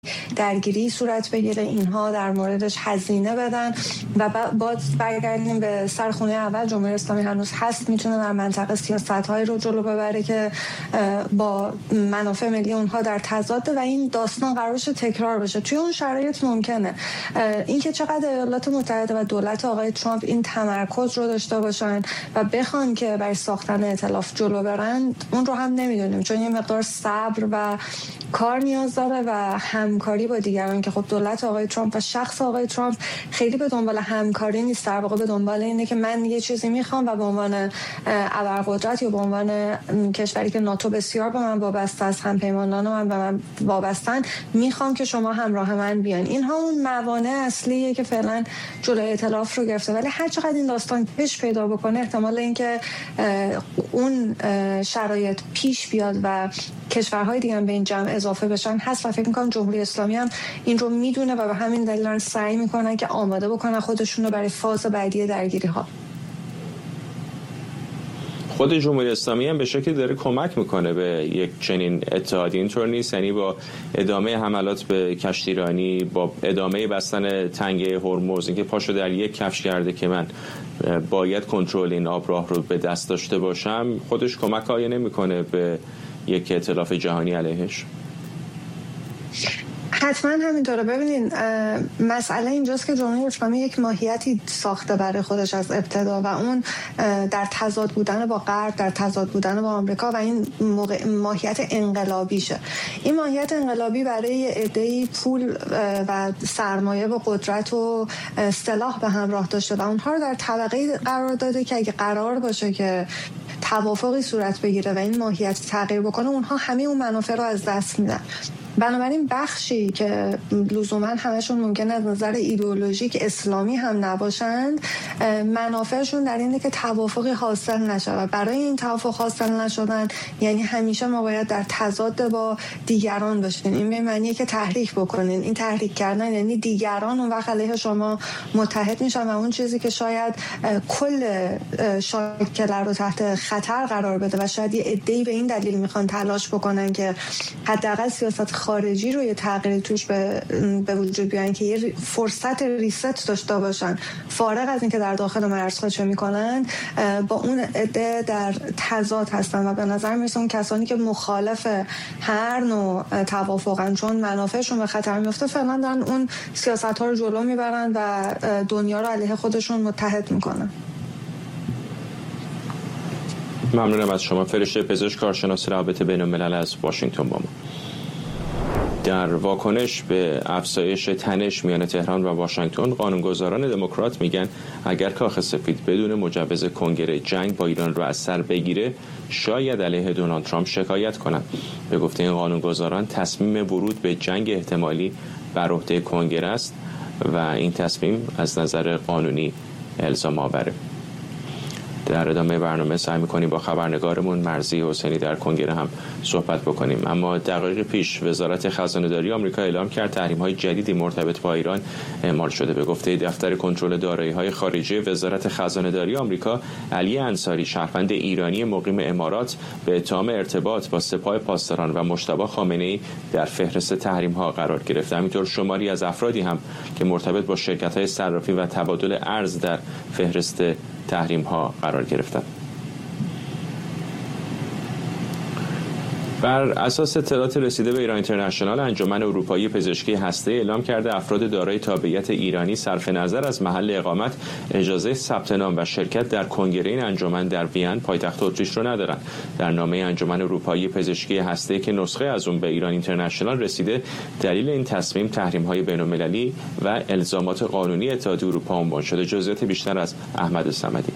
درگیری صورت بگیره، اینها در موردش هزینه بدن و باز برگردیم به سر خونه اول. جمهوری اسلامی هنوز هست، میتونه در منطقه سیاست‌هایی رو جلو ببره که با منافع ملی اونها در تضاده و این داستان قرارش تکرار بشه. توی اون شرایط ممکنه اینکه چقدر ایالات متحده و دولت آقای ترامپ این تمرکز رو داشته باشن و بخوان که برای ساختن ائتلاف جلو برن، اون رو هم نمیدونیم، چون یه مقدار صبر و کار نیاز داره و همکاری با دیگران که خب دولت آقای ترامپ و شخص آقای ترامپ خیلی به دنبال همکاری نیست، در واقع به دنبال اینه که من یه چیزی میخوام و به عنوان ابرقدرت یا به عنوان کشوری که ناتو بسیار به من وابسته است، همپیمانان من به من وابستن، میخوام که شما همراه من بیان. اینها اون موانع اصلیه که فعلا جلوی ائتلاف رو گرفته، ولی هر چقدر این داستان پیش پیدا بکنه احتمال اینکه اون شرایط پیش بیاد و کشورهای دیگه هم به این جمع اضافه بشن هست و فکر می‌کنم جمهوری اسلامی هم این رو میدونه و به همین دلیل دارن سعی میکنن که آماده بکنن خودشون رو برای فاز بعدی درگیری ها. خود جمهوری اسلامی هم به شکلی داره کمک میکنه به یک چنین اتحادی، اینطور نیست؟ یعنی با ادامه حملات به کشتیرانی، با ادامه بستن تنگه هرمز، اینکه پاشو در یک کفش کرده که من باید کنترل این آبراه رو به دست داشته باشم، خودش کمک آیا نمیکنه به یک ائتلاف جهانی علیهش؟ حتما همینطوره. ببینین مسئله اینجاست که جمهوری اسلامی یک ماهیتی ساخته برای خودش از ابتدا و اون در تضاد بودن با غرب، در تضاد بودن با آمریکا و این ماهیت انقلابیشه. این ماهیت انقلابی برای عده‌ای پول و سرمایه و قدرت و سلاح به همراه داشته و اونها رو در طبقه قرار داده که اگه قرار باشه که توافقی صورت بگیره و این ماهیت تغییر بکنه، اونها همه اون منافع رو از دست میدن. بنابراین بخشی که لزوما همشون ممکنه از نظر ایدئولوژیک اسلامی هم نباشند، منافعشون در اینه که توافقی حاصل نشه و برای این توافق حاصل نشدن یعنی همیشه ما باید در تضاد با دیگران باشیم. این به معنیه که تحریک بکنین. این تحریک کردن یعنی دیگران اون وقت علیه شما متحد میشن و اون چیزی که شاید کل شاکله رو تحت خطر قرار بده و شاید یه عده‌ای به این دلیل میخوان تلاش بکنن که حداقل سیاست خارجی رو یه تغییری توش به وجود بیان که یه فرصت ریست داشته باشن، فارغ از اینکه در داخل مرزها چه میکنن، با اون عده در تضاد هستن و به نظر میرسه اون کسانی که مخالف هر نوع توافقن چون منافعشون به خطر میفته فعلا دارن اون سیاست ها رو جلو میبرن و دنیا رو علیه خودشون متحد میکنن. ممنونم از شما. فرشته پزشک، کارشناس روابط بین الملل از واشنگتن با ما. در واکنش به افزایش تنش میان تهران و واشنگتن، قانونگذاران دموکرات میگن اگر کاخ سفید بدون مجوز کنگره جنگ با ایران رو از سر بگیره، شاید علیه دونالد ترامپ شکایت کنند. به گفته این قانونگذاران، تصمیم ورود به جنگ احتمالی بر عهده کنگره است و این تصمیم از نظر قانونی الزام آوره. در ادامه برنامه سعی می‌کنیم با خبرنگارمون مرضی حسینی در کنگره هم صحبت بکنیم. اما دقایق پیش وزارت خزانه‌داری آمریکا اعلام کرد تحریم‌های جدیدی مرتبط با ایران اعمال شده. به گفته دفتر کنترل دارایی‌های خارجی وزارت خزانه‌داری آمریکا، علی انصاری، شهروند ایرانی مقیم امارات، به اتهام ارتباط با سپاه پاسداران و مجتبی خامنه‌ای در فهرست تحریم‌ها قرار گرفت. همینطور شماری از افرادی هم که مرتبط با شرکت‌های صرافی و تبادل ارز در فهرست تحریم ها قرار گرفتند. بر اساس اطلاعات رسیده به ایران اینترنشنال، انجمن اروپایی پزشکی هسته‌ای اعلام کرده افراد دارای تابعیت ایرانی صرف نظر از محل اقامت اجازه ثبت نام و شرکت در کنگره این انجمن در وین، پایتخت اتریش رو ندارند. در نامه انجمن اروپایی پزشکی هسته‌ای که نسخه از اون به ایران اینترنشنال رسیده، دلیل این تصمیم تحریم‌های بین‌المللی و الزامات قانونی اتحادیه اروپا عنوان شده. جزئیات بیشتر از احمد صمدی.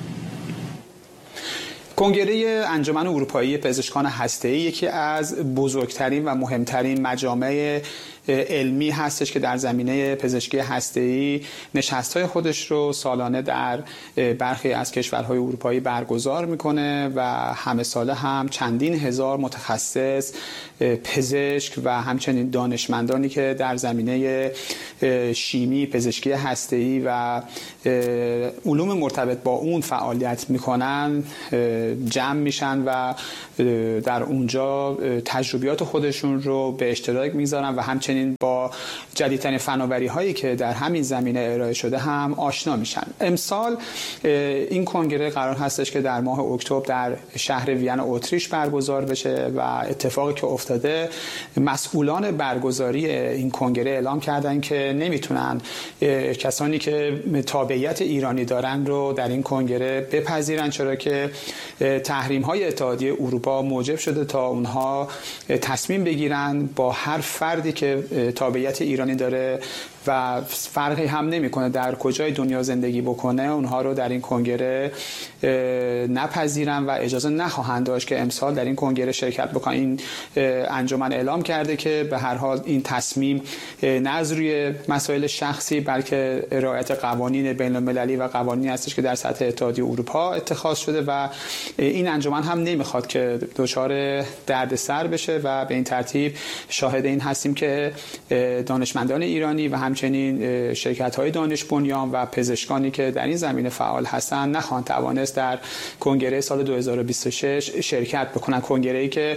کنگره انجمن اروپایی پزشکان هسته‌ای یکی از بزرگترین و مهمترین مجامع علمی هستش که در زمینه پزشکی هسته‌ای نشست‌های خودش رو سالانه در برخی از کشورهای اروپایی برگزار میکنه و همه ساله هم چندین هزار متخصص، پزشک و همچنین دانشمندانی که در زمینه شیمی، پزشکی هسته‌ای و علوم مرتبط با اون فعالیت میکنن جمع میشن و در اونجا تجربیات خودشون رو به اشتراک میذارن و همچنین با جدیدترین فناوری هایی که در همین زمینه ارائه شده هم آشنا میشن. امسال این کنگره قرار هستش که در ماه اکتبر در شهر وین اتریش برگزار بشه و اتفاقی که افتاده، مسئولان برگزاری این کنگره اعلام کردن که نمیتونن کسانی که تابعیت ایرانی دارن رو در این کنگره بپذیرن، چرا که تحریم های اتحادیه اروپا موجب شده تا اونها تصمیم بگیرن با هر فردی که تابعیت ایرانی داره و فرقی هم نمیکنه در کجای دنیا زندگی بکنه، اونها رو در این کنگره نپذیرن و اجازه نخواهند داشت که امسال در این کنگره شرکت بکنن. این انجمن اعلام کرده که به هر حال این تصمیم نه از روی مسائل شخصی بلکه رعایت قوانین بین المللی و قوانینی هستش که در سطح اتحادیه اروپا اتخاذ شده و این انجمن هم نمیخواد که دچار دردسر بشه و به این ترتیب شاهد این هستیم که دانشمندان ایرانی و همچنین شرکت‌های دانش بنیان و پزشکانی که در این زمینه فعال هستند نخواهند توانست در کنگره سال 2026 شرکت بکنند. کنگره‌ای که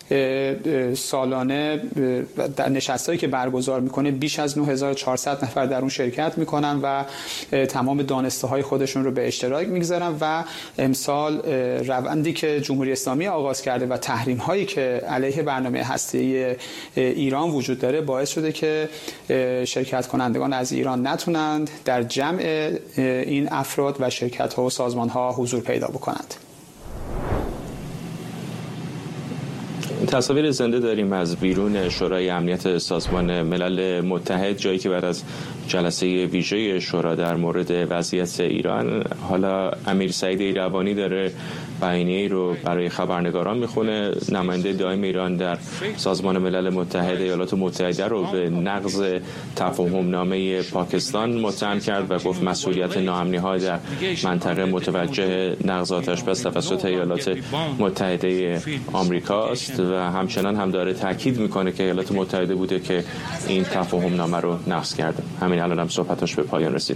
سالانه در نشستایی که برگزار میکنه بیش از 9400 نفر در اون شرکت میکنن و تمام دانسته‌های خودشون رو به اشتراک میگذارن و امسال روندی که جمهوری اسلامی آغاز کرده و تحریم‌هایی که علیه برنامه هسته‌ای ایران وجود داره باعث شده که شرکت کنندگان از ایران نتونند در جمع این افراد و شرکت‌ها و سازمان‌ها حضور پیدا بکنند. تصاویر زنده داریم از بیرون شورای امنیت سازمان ملل متحد، جایی که بعد از جلسه ویژه شورا در مورد وضعیت ایران حالا امیر سعید ایروانی داره بیانیه‌ای رو برای خبرنگاران میخونه. نماینده دائم ایران در سازمان ملل متحد ایالات متحده رو به نقض تفاهم‌نامه پاکستان متهم کرد و گفت مسئولیت ناامنی‌ها در منطقه متوجه نقض آتش‌بس توسط ایالات متحده آمریکاست و همچنان هم داره تاکید میکنه که ایالات متحده بوده که این تفاهم‌نامه رو نقض کرده. همین الان هم صحبتاش به پایان رسید.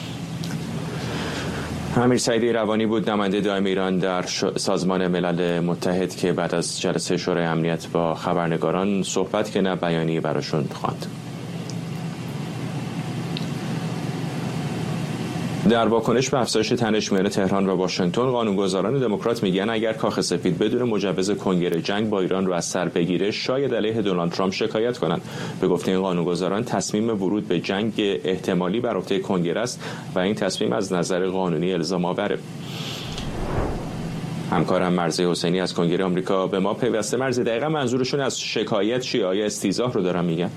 امیر سعید ایروانی بود نماینده دائم ایران در سازمان ملل متحد که بعد از جلسه شورای امنیت با خبرنگاران صحبت که نه بیانیه براشون خواند. در واکنش به افزایش تنش میان تهران و واشنگتن، قانونگذاران دموکرات میگن اگر کاخ سفید بدون مجوز کنگره جنگ با ایران رو از سر بگیره شاید علیه دونالد ترامپ شکایت کنند. به گفته این قانونگذاران تصمیم ورود به جنگ احتمالی بر عهده کنگره است و این تصمیم از نظر قانونی الزام آوره. همکارم مرضی حسینی از کنگره آمریکا به ما پیوسته. مرضی، دقیقاً منظورشون از شکایت چیه؟ آیا استیضاح رو دارن میگن؟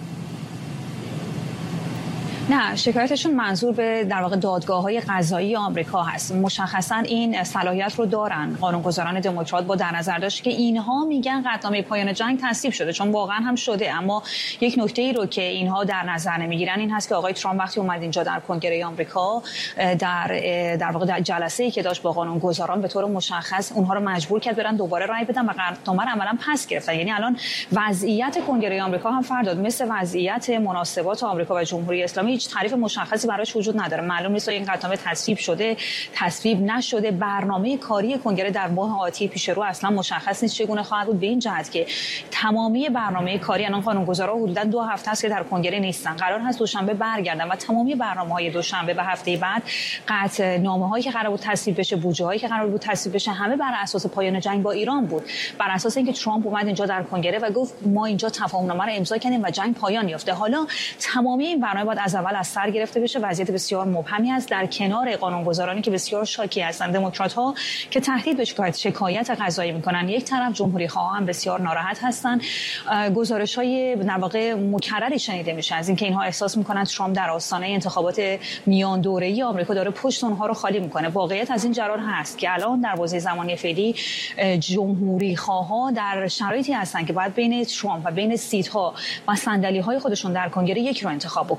نه، شکایتشون منظور به در واقع دادگاه‌های قضایی آمریکا هست. مشخصاً این صلاحیت رو دارن قانونگذاران دموکرات با در نظر داشت که اینها میگن قطعنامه پایان جنگ تصویب شده، چون واقعاً هم شده، اما یک نکته‌ای رو که اینها در نظر نمیگیرن این هست که آقای ترامپ وقتی اومد اینجا در کنگره آمریکا در واقع در جلسه‌ای که داشت با قانونگذاران به طور مشخص اونها رو مجبور کرد برن دوباره رای بدن و قطعنامه رو عملاً پس گرفتن. یعنی الان وضعیت کنگره آمریکا هم فرق داد، مثل وضعیت مناسبات آمریکا و جمهوری اسلامی تعریف مشخصی براش وجود نداره. معلوم نیست این قطعنامه تصویب شده، تصویب نشده. برنامه کاری کنگره در ماه آتی پیش رو اصلا مشخص نیست چگونه خواهد بود، به این جهت که تمامی برنامه کاری الان قانونگذارا حدوداً 2 هفته است که در کنگره نیستن. قرار هست دوشنبه برگردن و تمامی برنامه‌های دوشنبه و هفته بعد قطعنامه‌هایی که قرار بود تصویب بشه، بودجه‌هایی که قرار بود تصویب بشه، همه بر اساس پایان جنگ با ایران بود. بر اساس اینکه ترامپ اومد اینجا در کنگره و گفت ما اینجا تفاهم‌نامه رو امضا کردیم و جنگ پایان یافته. حالا تمامی این برنامه باید از اول از سر گرفته بشه. وضعیت بسیار مبهمی است در کنار قانونگذارانی که بسیار شاکی هستند، دموکرات‌ها که تهدید به شکایت قضایی میکنن. یک طرف جمهوری خواها هم بسیار ناراحت هستند. گزارش‌های در واقع مکرری شنیده میشه از اینکه اینها احساس میکنن ترامپ در آستانه انتخابات میان دوره‌ای آمریکا داره پشت اونها رو خالی میکنه. واقعیت از این قرار هست که الان در بازه زمانی فعلی جمهوری خواها در شرایطی هستند که باید بین ترامپ و بین سیت‌ها و صندلی‌های خودشون در کنگره یک رو انتخاب بکنن، چون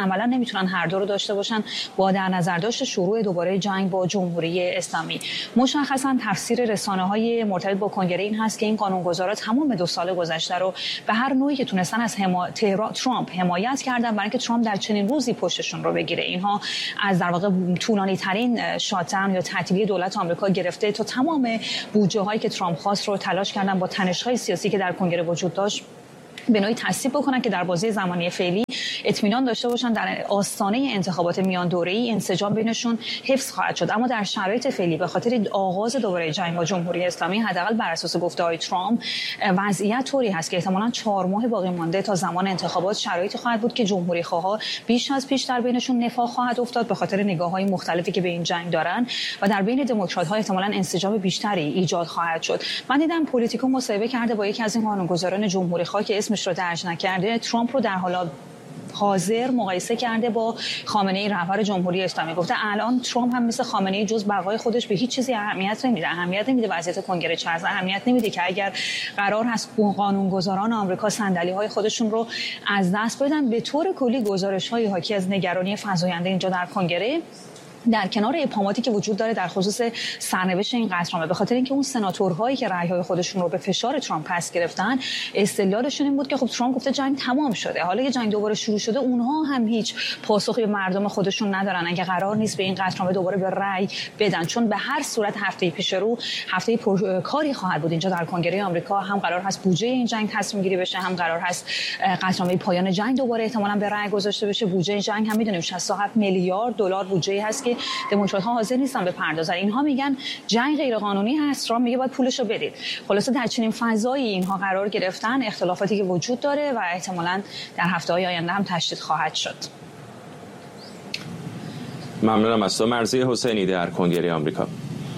عملا نمیتونن هر دو رو داشته باشن با در نظر داشت شروع دوباره جنگ با جمهوری اسلامی. مشخصا تفسیر رسانه‌های مرتبط با کنگره این هست که این قانونگذارا تمام 2 سال گذشته رو به هر نوعی که تونستن از ترامپ حمایت کردن برای اینکه ترامپ در چنین روزی پشتشون رو بگیره. اینها از در واقع طولانی ترین شات‌داون یا تعطیلی دولت آمریکا گرفته تا تمام بودجه هایی که ترامپ خواست رو تلاش کردن با تنش‌های سیاسی که در کنگره وجود داشت به نوعی تصویب بکنن که در بازی زمانی فعلی اطمینان داشته باشن در آستانه انتخابات میان دوره‌ای انسجام بینشون حفظ خواهد شد. اما در شرایط فعلی به خاطر آغاز دوباره جنگ با جمهوری اسلامی حداقل بر اساس گفته‌های ترامپ وضعیت طوری هست که احتمالاً 4 ماه باقی مانده تا زمان انتخابات شرایطی خواهد بود که جمهوری‌خواها بیش از پیش در بینشون نفاق خواهد افتاد به خاطر نگاه‌های مختلفی که به این جنگ دارن و در بین دموکرات‌ها احتمالاً انسجام بیشتری ایجاد خواهد شد. من دیدم پلیتیکو مصاحبه کرده با یکی از این قانونگذاران جمهوری‌خواه که اسمش رو درج نکرده، ترامپ رو در حال حاضر مقایسه کرده با خامنه‌ای رهبر جمهوری اسلامی. گفته الان ترامپ هم مثل خامنه‌ای جز بقای خودش به هیچ چیزی اهمیت نمیده وضعیت کنگره چه از اهمیت نمیده که اگر قرار هست قانونگذاران آمریکا صندلی‌های خودشون رو از دست بدن. به طور کلی گزارش‌های حاکی از نگرانی فزاینده اینجا در کنگره در کنار ابهاماتی که وجود داره در خصوص سرنوشت این قطعنامه، به خاطر اینکه اون سناتورهایی که رأی‌های خودشون رو به فشار ترامپ پس گرفتن استدلالشون این بود که خب ترامپ گفته جنگ تمام شده، حالا که جنگ دوباره شروع شده اونها هم هیچ پاسخی به مردم خودشون ندارن اگه قرار نیست به این قطعنامه دوباره به رأی بدن، چون به هر صورت هفته پیش رو هفته پرکاری خواهد بود اینجا در کنگره آمریکا. هم قرار هست بودجه این جنگ تصمیم گیری بشه، هم قرار هست قطعنامه پایان جنگ دوباره احتمالاً به رأی گذاشته بشه. بودجه این جنگ هم میدونیم 67 میلیارد دلار بودجه هست که دموکرات‌ها حاضر نیستن بپردازن. اینها میگن جنگ غیر قانونی هست، ترامپ میگه باید پولشو بدید. خلاصه در چنین فضایی اینها قرار گرفتن، اختلافاتی که وجود داره و احتمالاً در هفته‌های آینده هم تشدید خواهد شد. ممنونم از تو. مرضیه حسینی در کنگره آمریکا.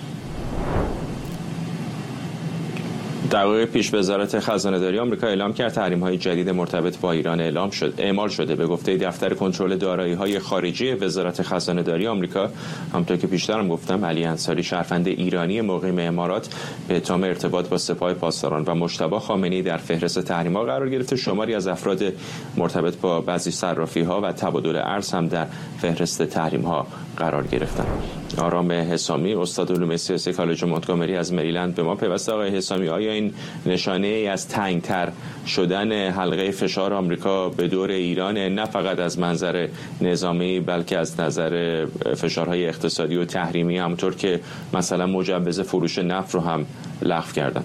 دقایق پیش وزارت خزانه‌داری آمریکا اعلام کرد تحریم‌های جدید مرتبط با ایران اعمال شده. به گفته دفتر کنترل دارایی‌های خارجی وزارت خزانه‌داری آمریکا، همونطور که پیشترم گفتم، علی انصاری شهروند ایرانی مقیم امارات به اتهام ارتباط با سپاه پاسداران و مجتبی خامنه‌ای در فهرست تحریم‌ها قرار گرفته. شماری از افراد مرتبط با بعضی صرافی‌ها و تبادل ارز هم در فهرست تحریم‌ها قرار گرفتند. آرام حسامی، استاد علوم سیاسی کالج مونتگومری از مریلند به ما پیوسته. آقای حسامی، آیا این نشانه ای از تنگتر شدن حلقه فشار آمریکا به دور ایران، نه فقط از منظر نظامی بلکه از نظر فشارهای اقتصادی و تحریمی، همونطور که مثلا مجوز فروش نفت رو هم لغو کردن؟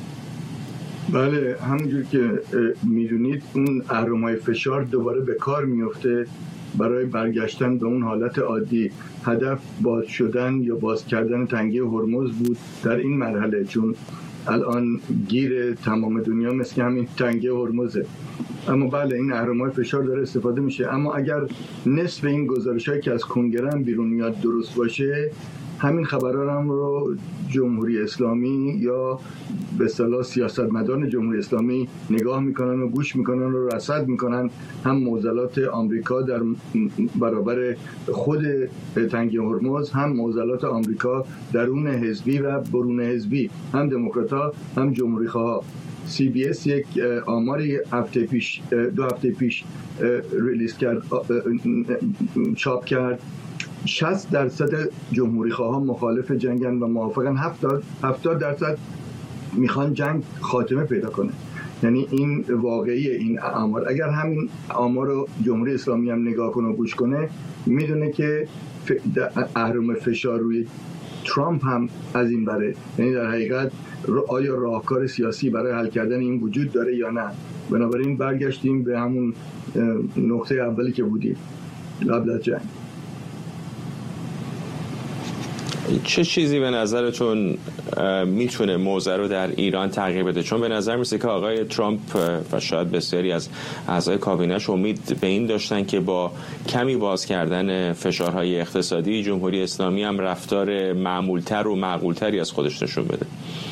بله، همونجور که میدونید اون اهرم‌های فشار دوباره به کار میفته برای برگشتن به اون حالت عادی. هدف باز شدن یا باز کردن تنگه هرمز بود در این مرحله، چون الان گیر تمام دنیا مثل همین تنگه هرمزه. اما بله، این اهرم‌های فشار داره استفاده میشه. اما اگر نصف این گزارش‌هایی که از کنگره هم بیرون میاد درست باشه، همین خبرها هم رو جمهوری اسلامی یا به اصطلاح سیاستمداران جمهوری اسلامی نگاه میکنن و گوش میکنن و رصد میکنن. هم معضلات آمریکا در برابر خود تنگه هرمز، هم معضلات آمریکا درون حزبی و برون حزبی، هم دموکرات‌ها هم جمهوری‌خواها. CBS یک آماری دو هفته پیش ریلیز کرد، چاپ کرد. 60% جمهوری‌خواها مخالف جنگن و موافقن، 70% میخوان جنگ خاتمه پیدا کنه. یعنی این واقعی این آمار. اگر همین آمار رو جمهوری اسلامی هم نگاه کنه و گوش کنه، میدونه که اهرم فشار روی ترامپ هم از این بره. یعنی در حقیقت آیا راهکار سیاسی برای حل کردن این وجود داره یا نه؟ بنابراین برگشتیم به همون نقطه اولی که بودیم قبل از جنگ. چه چیزی به نظرتون میتونه موضوع رو در ایران تغییر بده؟ چون به نظر میسه که آقای ترامپ و شاید بسیاری از اعضای کابینه‌اش امید به این داشتن که با کمی باز کردن فشارهای اقتصادی جمهوری اسلامی هم رفتار معمولتر و معقولتری از خودش نشون بده.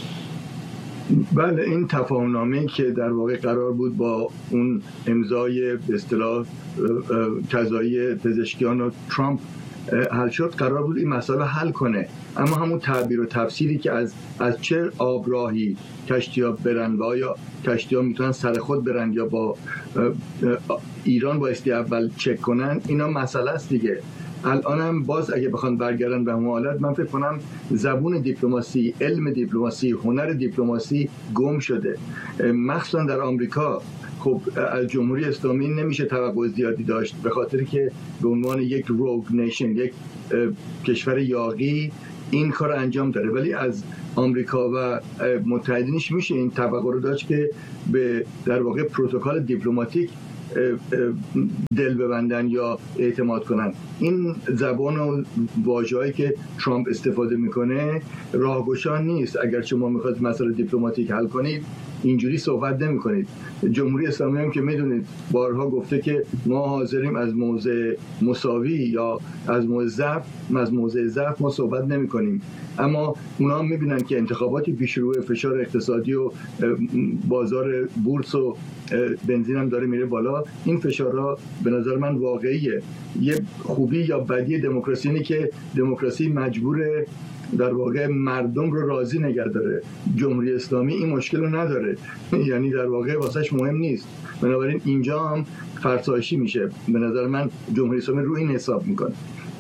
بله، این تفاهم‌نامه‌ای که در واقع قرار بود با اون امضای به اصطلاح قضایی پزشکیان و ترامپ حل شد قرار بود این مسئله حل کنه، اما همون تعبیر و تفسیری که از چه آبراهی کشتی‌ها برن و آیا کشتی‌ها میتونن سر خود برن یا با ایران بایستی اول چک کنن، اینا مسئله است دیگه. الان هم باز اگه بخوان برگردن به حالت، من فکر کنم زبون دیپلماسی، علم دیپلماسی، هنر دیپلماسی گم شده، مخصوصا در آمریکا. خب از جمهوری اسلامی نمیشه توقع زیادی داشت، به خاطری که به عنوان یک روگ نیشن، یک کشور یاغی این کار انجام داره، ولی از آمریکا و متحدینش میشه این توقع رو داشت که به در واقع پروتکل دیپلماتیک دل ببندن یا اعتماد کنن. این زبان و واژه‌ای که ترامپ استفاده میکنه راهگشا نیست. اگر شما میخواید مسئله دیپلماتیک حل کنید اینجوری صحبت نمی کنید. جمهوری اسلامی هم که میدونید بارها گفته که ما حاضریم از موضع مساوی یا از موضع ضعف ما صحبت نمی کنیم، اما اونا هم میبینن که انتخاباتی پیش روی، فشار اقتصادی و بازار بورس و بنزین هم داره میره بالا. این فشارها به نظر من واقعیه. یه خوبی یا بدی دموکراسی اینه که دموکراسی مجبوره در واقع مردم رو راضی نگه داره. جمهوری اسلامی این مشکل رو نداره، یعنی در واقع واسش مهم نیست. بنابراین اینجا هم فرسایشی میشه. به نظر من جمهوری اسلامی رو این حساب میکنه.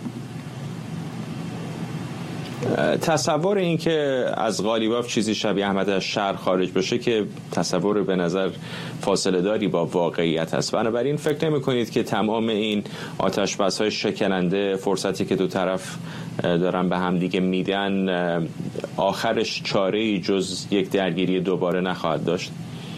تصور این که از قالیباف چیزی شبیه احمد از شهر خارج بشه که تصور به نظر فاصله داری با واقعیت است. بنابراین فکر نمی کنید که تمام این آتش‌بس‌های شکننده، فرصتی که دو طرف دارن به هم دیگه میدن، آخرش چاره‌ای جز یک درگیری دوباره نخواهد داشت؟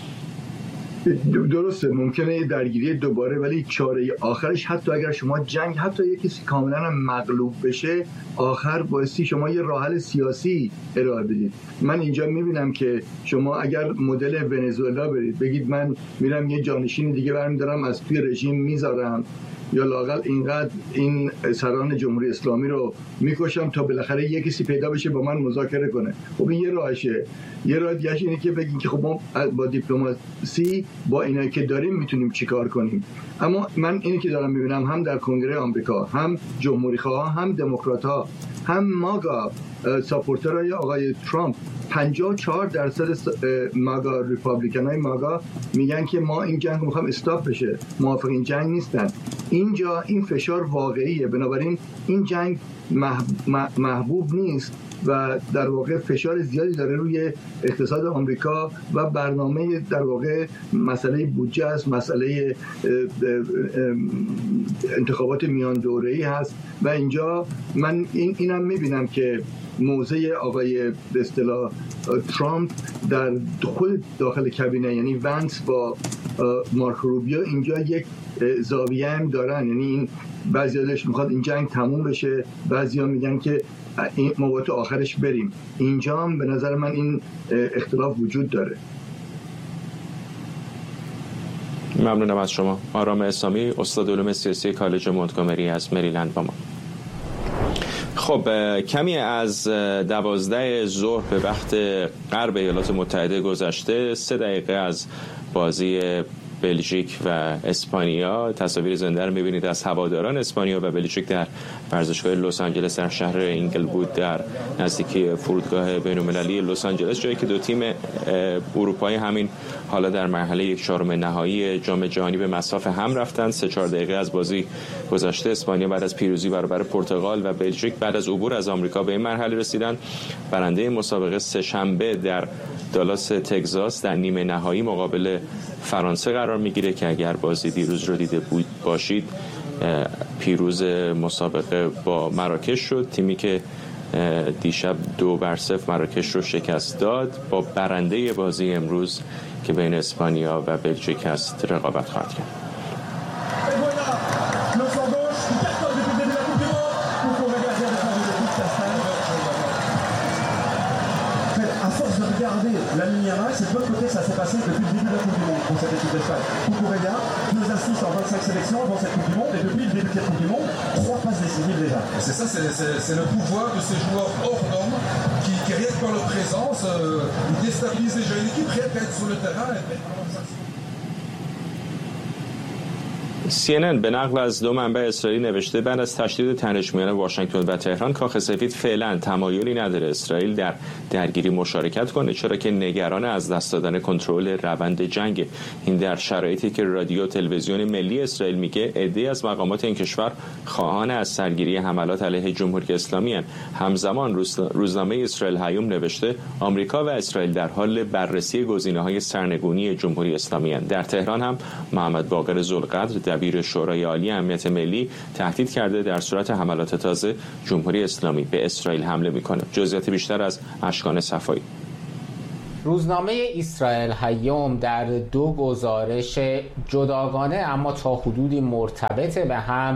درسته، ممکنه درگیری دوباره، ولی چاره آخرش حتی اگر شما جنگ، حتی یک کسی کاملا هم مغلوب بشه، آخر بایستی شما یه راه حل سیاسی ارائه بدید. من اینجا میبینم که شما اگر مدل ونزوئلا برید، بگید من میرم یه جانشین دیگه برمیدارم از توی رژیم میذارم، یا لااقل اینقدر این سران جمهوری اسلامی رو میکشم تا بالاخره یه کسی پیدا بشه با من مذاکره کنه. خب این یه راهشه. یه راه دیگه اینه که بگیم که خب ما با دیپلماسی با اینایی که داریم میتونیم چیکار کنیم. اما من اینی که دارم میبینم هم در کنگره آمریکا، هم جمهوری خواه، هم دموکرات ها، هم ماگا ساپورترهای آقای ترامپ، 54% ماگا ریپابلیکن های ماگا میگن که ما این جنگ میخوام استاپ بشه، موافق این جنگ نیستن. اینجا این فشار واقعیه، بنابراین این جنگ محبوب نیست و در واقع فشار زیادی داره روی اقتصاد آمریکا و برنامه در واقع مسئله بودجه است، مسئله انتخابات میان دوره‌ای هست و اینجا من اینم میبینم که موضع آقای به اصطلاح ترامپ در خود داخل کابینه، یعنی ونس با مارک روبیو، اینجا یک زاویه هم دارن. یعنی این بعضی‌هاش میخواد این جنگ تموم بشه، بعضی‌ها میگن که این موقع آخرش بریم. اینجا هم به نظر من این اختلاف وجود داره. ممنونم از شما. آرام اسلامی، استاد علوم سیاسی کالج مونتگومری از مریلند با ما. خب کمی از 12 ظهر به وقت غرب ایالات متحده گذشته، 3 دقیقه از بازی بلژیک و اسپانیا. تصاویر زنده رو می‌بینید از هواداران اسپانیا و بلژیک در ورزشگاه لس آنجلس در شهر اینگلوود در نزدیکی فرودگاه بین‌المللی لس آنجلس، جایی که دو تیم اروپایی همین حالا در مرحله 1/4 نهایی جام جهانی به مصاف هم رفتن. 3-4 دقیقه از بازی گذشته اسپانیا بعد از پیروزی برابر پرتغال و بلژیک بعد از عبور از آمریکا به این مرحله رسیدن. برنده مسابقه سه‌شنبه در دالاس تگزاس در نیمه نهایی مقابل فرانسه قرار میگیره که اگر بازی دیروز رو دیده باشید، پیروز مسابقه با مراکش شد، تیمی که دیشب 2-0 مراکش رو شکست داد. با برنده بازی امروز که بین اسپانیا و بلژیک است رقابت خواهد کرد. La lumière, c'est de l'autre côté, ça s'est passé depuis le début de la Coupe du Monde pour cette équipe d'Espagne. Cucurella, 2 assists en 25 sélections avant cette Coupe du Monde, et depuis le début de cette Coupe du Monde, 3 passes décisives déjà. C'est ça, c'est le pouvoir de ces joueurs hors normes qui rien que par leur présence, ils déstabilisent déjà une équipe, rien qu'à être sur le terrain. CNN به نقل از دو منبع اسرائیلی نوشته بعد از تشدید تنش میان واشنگتن و تهران کاخ سفید فعلا تمایلی نداره اسرائیل در درگیری مشارکت کنه، چرا که نگران از دست دادن کنترل روند جنگ. این در شرایطی که رادیو تلویزیون ملی اسرائیل میگه عده‌ای از مقامات این کشور خواهان از سرگیری حملات علیه جمهوری اسلامی هستند. همزمان روزنامه اسرائیل هیوم نوشته آمریکا و اسرائیل در حال بررسی گزینه‌های سرنگونی جمهوری اسلامی هستند. در تهران هم محمد باقر ذوالقدر دبیر شورای عالی امنیت ملی تهدید کرده در صورت حملات تازه جمهوری اسلامی به اسرائیل حمله میکنه. جزئیات بیشتر از اشکان صفایی. روزنامه اسرائیل هیوم در دو گزارش جداگانه اما تا حدودی مرتبط به هم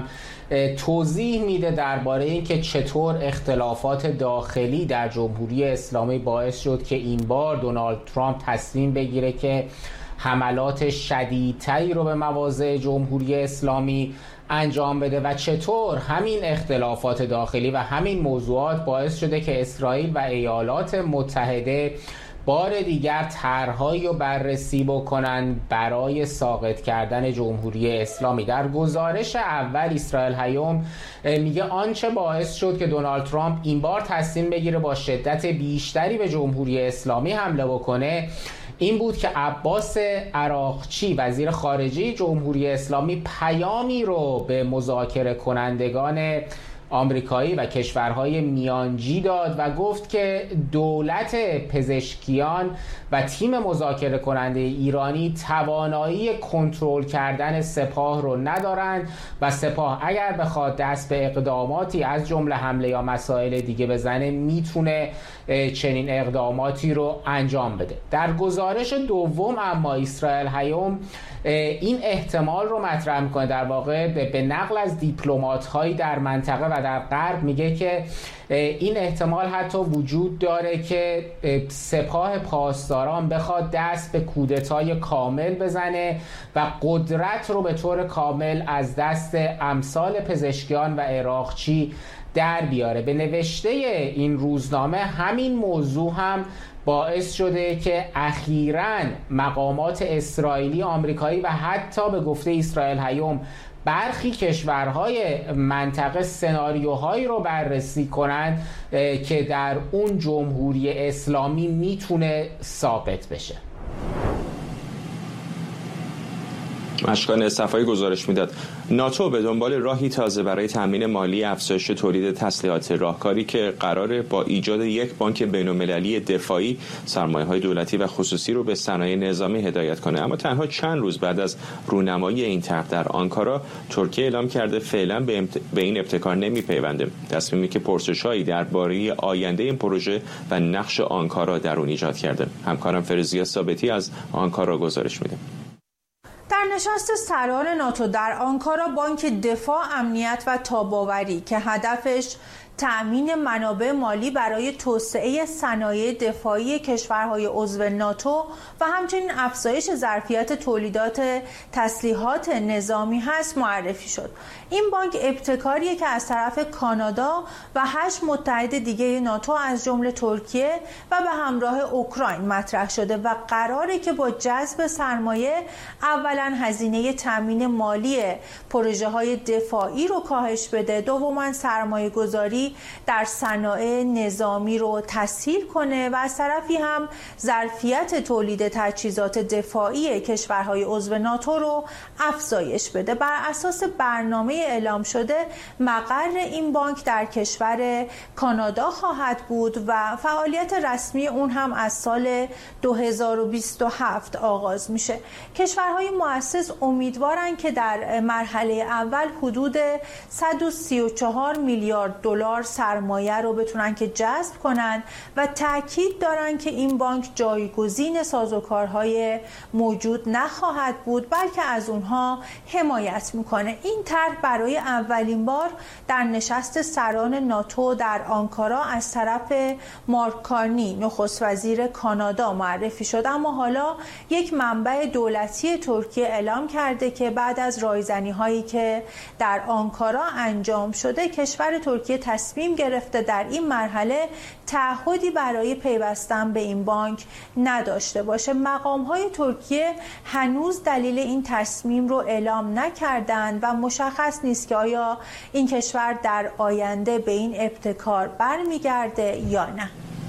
توضیح میده درباره اینکه چطور اختلافات داخلی در جمهوری اسلامی باعث شد که این بار دونالد ترامپ تصمیم بگیره که حملات شدیدتری رو به مواضع جمهوری اسلامی انجام بده و چطور همین اختلافات داخلی و همین موضوعات باعث شده که اسرائیل و ایالات متحده بار دیگر طرحهایی رو بررسی بکنن برای ساقط کردن جمهوری اسلامی. در گزارش اول اسرائیل هیوم میگه آنچه باعث شد که دونالد ترامپ این بار تصمیم بگیره با شدت بیشتری به جمهوری اسلامی حمله بکنه این بود که عباس عراقچی وزیر خارجه جمهوری اسلامی پیامی رو به مذاکره کنندگان آمریکایی و کشورهای میانجی داد و گفت که دولت پزشکیان و تیم مذاکره کننده ایرانی توانایی کنترل کردن سپاه رو ندارند و سپاه اگر بخواد دست به اقداماتی از جمله حمله یا مسائل دیگه بزنه میتونه چنین اقداماتی رو انجام بده. در گزارش دوم اما اسرائیل هیوم این احتمال رو مطرح میکنه، در واقع به نقل از دیپلمات‌هایی در منطقه و در غرب میگه که این احتمال حتی وجود داره که سپاه پاسداران بخواد دست به کودتای کامل بزنه و قدرت رو به طور کامل از دست امثال پزشکیان و عراقچی در بیاره. به نوشته این روزنامه همین موضوع هم باعث شده که اخیراً مقامات اسرائیلی، آمریکایی و حتی به گفته اسرائیل هیوم برخی کشورهای منطقه سناریوهایی رو بررسی کنند که در اون جمهوری اسلامی میتونه ساقط بشه. اشکان صفایی گزارش میداد ناتو به دنبال راهی تازه برای تامین مالی افزایش تولید تسلیحات، راهکاری که قراره با ایجاد یک بانک بین‌المللی دفاعی سرمایه‌های دولتی و خصوصی رو به صنایع نظامی هدایت کنه. اما تنها چند روز بعد از رونمایی این طرح در آنکارا، ترکیه اعلام کرده فعلا به این ابتکار نمیپیونده. تصمیمی که پرسش‌هایی درباره آینده این پروژه و نقش آنکارا در اون ایجاد کرده. همکارم فرزیا ثابتی از آنکارا گزارش میده. در نشست سران ناتو در آنکارا، بانک دفاع، امنیت و تاباوری که هدفش تأمین منابع مالی برای توسعه صنایع دفاعی کشورهای عضو ناتو و همچنین افزایش ظرفیت تولیدات تسلیحات نظامی هست معرفی شد. این بانک ابتکاریه که از طرف کانادا و 8 متحد دیگه ناتو از جمله ترکیه و به همراه اوکراین مطرح شده و قراره که با جذب سرمایه اولا هزینه تامین مالی پروژه های دفاعی رو کاهش بده، دوما سرمایه گذاری در صنایع نظامی رو تسهیل کنه و از طرفی هم ظرفیت تولید تجهیزات دفاعی کشورهای عضو ناتو رو افزایش بده. بر اساس برنامه اعلام شده مقر این بانک در کشور کانادا خواهد بود و فعالیت رسمی اون هم از سال 2027 آغاز میشه. کشورهای مؤسس امیدوارن که در مرحله اول حدود 134 میلیارد دلار سرمایه رو بتونن که جذب کنن و تاکید دارن که این بانک جایگزین سازوکارهای موجود نخواهد بود بلکه از اونها حمایت میکنه. این طرح برای اولین بار در نشست سران ناتو در آنکارا از طرف مارک کارنی نخست وزیر کانادا معرفی شد، اما حالا یک منبع دولتی ترکیه اعلام کرده که بعد از رایزنی هایی که در آنکارا انجام شده کشور ترکیه تصمیم گرفته در این مرحله تعهدی برای پیوستن به این بانک نداشته باشه. مقام‌های ترکیه هنوز دلیل این تصمیم رو اعلام نکردند و مشخص نیست که آیا این کشور در آینده به این ابتکار برمیگرده یا نه.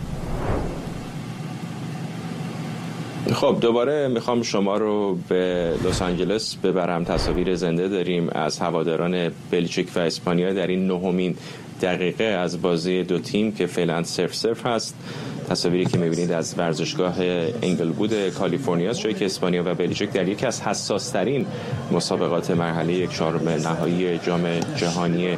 خب دوباره میخوام شما رو به لس آنجلس ببرم. تصاویر زنده داریم از هواداران بلژیک و اسپانیا در این 9مین دقیقه از بازی دو تیم که فعلا 0-0 هست. تصاویری که میبینید از ورزشگاه انگلوود کالیفرنیا است، جایی که اسپانیا و بلژیک در یکی از حساس‌ترین مسابقات مرحله یک چهارم نهایی جام جهانی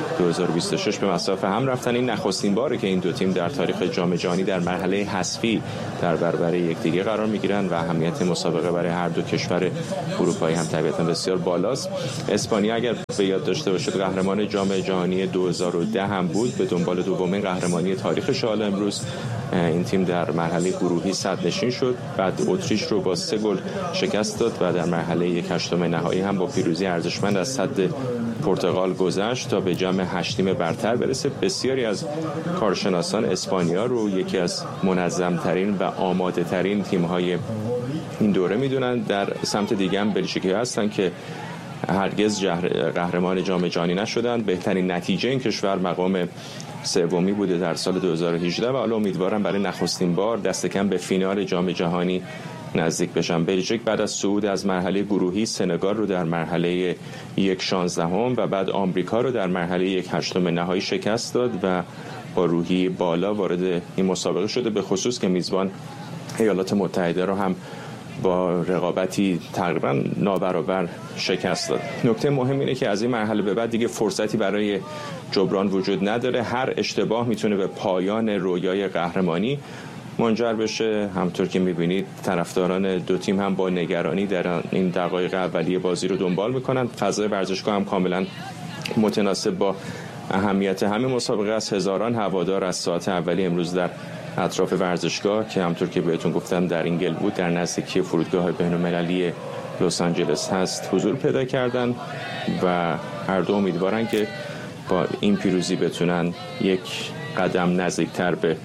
2026 به مصاف هم رفتن. این نخستین باره که این دو تیم در تاریخ جام جهانی در مرحله حذفی در برابر یکدیگه قرار میگیرن و اهمیت مسابقه برای هر دو کشور اروپایی هم طبیعتاً بسیار بالاست. اسپانیا اگر به یاد داشته باشید قهرمان جام جهانی 2010 هم بود، به دنبال دومین قهرمانی تاریخش. حالا امروز این تیم در مرحله گروهی صدرنشین شد، بعد اتریش رو با 3 گل شکست داد و در مرحله 1/8 نهایی هم با پیروزی ارزشمند از صد پرتغال گذشت تا به جام 8 برتر برسه. بسیاری از کارشناسان اسپانیا رو یکی از منظم‌ترین و آماده‌ترین تیم‌های این دوره میدونن. در سمت دیگه هم بلژیکی هستن که هرگز قهرمان جام جهانی نشدن. بهترین نتیجه این کشور مقام سومی بوده در سال 2018 و حالا امیدوارم برای نخستین بار دست کم به فینال جام جهانی نزدیک بشن. بلژیک بعد از صعود از مرحله گروهی سنگال رو در مرحله 1/16 و بعد آمریکا رو در مرحله 1/8 نهایی شکست داد و با روحی بالا وارد این مسابقه شده، به خصوص که میزبان ایالات متحده رو هم با رقابتی تقریبا نابرابر شکست داد. نکته مهم اینه که از این مرحله به بعد دیگه فرصتی برای جبران وجود نداره. هر اشتباه میتونه به پایان رویای قهرمانی منجر بشه. همطور که میبینید طرفداران دو تیم هم با نگرانی در این دقایق اولیه بازی رو دنبال میکنن. فضای ورزشگاه هم کاملا متناسب با اهمیت همین مسابقه است. هزاران هوادار از ساعت اولی امروز در اطراف ورزشگاه که همطور که بهتون گفتم در انگلوود در نزدیکی فرودگاه بین‌المللی لس آنجلس هست حضور پیدا کردن و هر دو امیدوارن که با این پیروزی بتونن یک قدم نزدیکتر به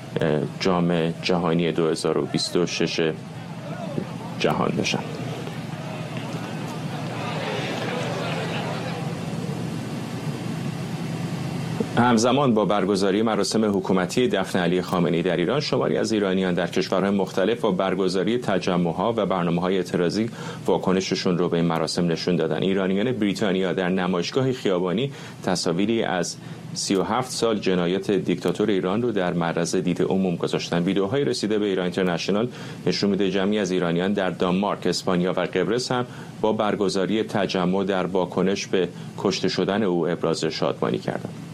جام جهانی 2026 جهان بشن. همزمان با برگزاری مراسم حکومتی دفن علی خامنه‌ای در ایران، شماری از ایرانیان در کشورهای مختلف با برگزاری تجمع‌ها و برنامه‌های اعتراضی واکنششون رو به این مراسم نشون دادن. ایرانیان بریتانیا در نمایشگاه خیابانی تصاویری از 37 سال جنایت دیکتاتور ایران رو در معرض دید عموم گذاشتن. ویدیوهای رسیده به ایران اینترنشنال نشون میده جمعی از ایرانیان در دانمارک، اسپانیا و قبرس هم با برگزاری تجمع در واکنش به کشته شدن او ابراز شادمانی کردند.